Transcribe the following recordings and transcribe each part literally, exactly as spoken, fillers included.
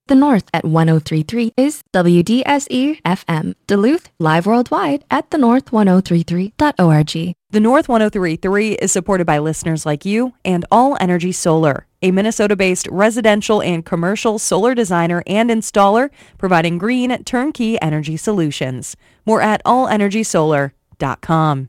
The North at one oh three point three is W D S E F M. Duluth, live worldwide at the north ten thirty-three dot org. The North ten thirty-three is supported by listeners like you and All Energy Solar, a Minnesota-based residential and commercial solar designer and installer providing green turnkey energy solutions. More at all energy solar dot com.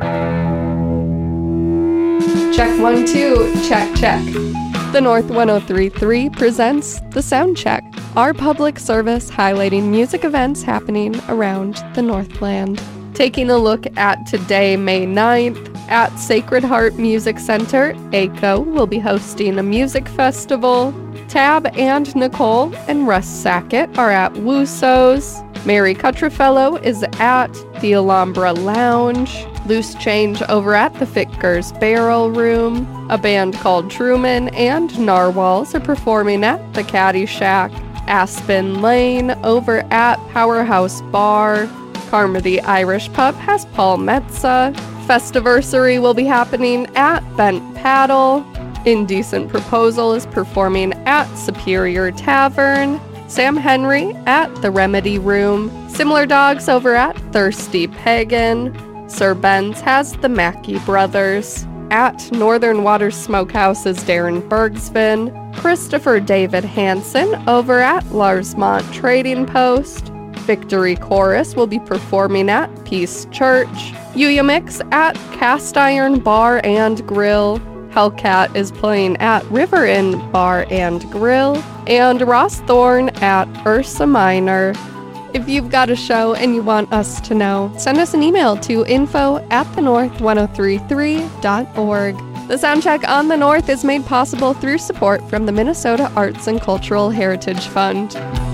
Check one, two, check, check. The North ten thirty-three presents The Sound Check, our public service highlighting music events happening around the Northland. Taking a look at today, May ninth, at Sacred Heart Music Center, A C O will be hosting a music festival. Tab and Nicole and Russ Sackett are at Wooso's. Mary Cutterfellow is at the Alhambra Lounge. Loose Change over at the Fickers Barrel Room. A band called Truman and Narwhals are performing at the Caddy Shack. Aspen Lane over at Powerhouse Bar. Carmody Irish Pub has Paul Metza. Festiversary will be happening at Bent Paddle. Indecent Proposal is performing at Superior Tavern. Sam Henry at the Remedy Room. Similar Dogs over at Thirsty Pagan. Sir Ben's has the Mackey Brothers. At Northern Water Smokehouse is Darren Bergsvin. Christopher David Hansen over at Larsmont Trading Post. Victory Chorus will be performing at Peace Church. Yuya Mix at Cast Iron Bar and Grill. Hellcat is playing at River Inn Bar and Grill. And Ross Thorne at Ursa Minor. If you've got a show and you want us to know, send us an email to info at the north ten thirty-three dot org. The Soundcheck on the North is made possible through support from the Minnesota Arts and Cultural Heritage Fund.